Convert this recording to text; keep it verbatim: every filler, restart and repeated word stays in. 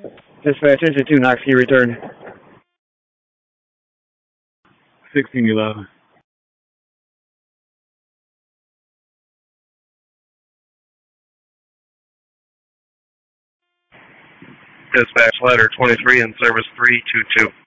Dispatch, engine two, Knox, can you return? sixteen eleven. Dispatch, ladder twenty-three in service three two two.